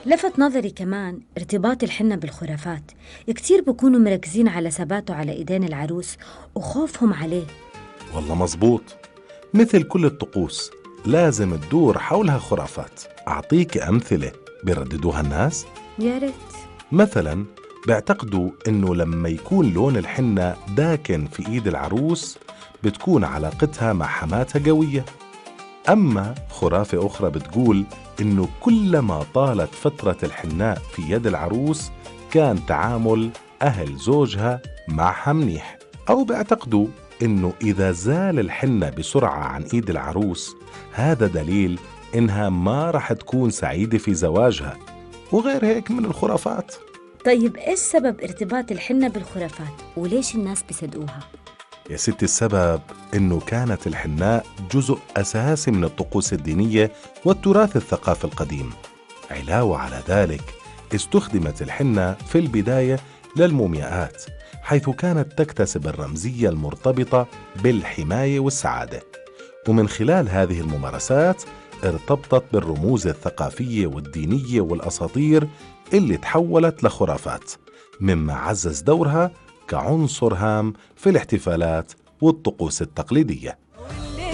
لفت نظري كمان ارتباط الحنة بالخرافات. كتير بيكونوا مركزين على ثباته على إيدين العروس وخوفهم عليه. والله مزبوط، مثل كل الطقوس لازم تدور حولها خرافات. أعطيك أمثلة بيرددوها الناس. يا ريت. مثلا بيعتقدوا إنه لما يكون لون الحنة داكن في إيد العروس بتكون علاقتها مع حماتها قوية. أما خرافة أخرى بتقول إنه كلما طالت فترة الحناء في يد العروس كان تعامل أهل زوجها معها منيح. أو بيعتقدوا إنه إذا زال الحنة بسرعة عن إيد العروس هذا دليل إنها ما رح تكون سعيدة في زواجها، وغير هيك من الخرافات. طيب إيش سبب ارتباط الحنة بالخرافات وليش الناس بيصدقوها؟ يا ستي السبب إنه كانت الحناء جزء أساسي من الطقوس الدينية والتراث الثقافي القديم. علاوة على ذلك استخدمت الحنة في البداية للمومياءات، حيث كانت تكتسب الرمزية المرتبطة بالحماية والسعادة، ومن خلال هذه الممارسات ارتبطت بالرموز الثقافية والدينية والأساطير اللي تحولت لخرافات، مما عزز دورها كعنصر هام في الاحتفالات والطقوس التقليدية.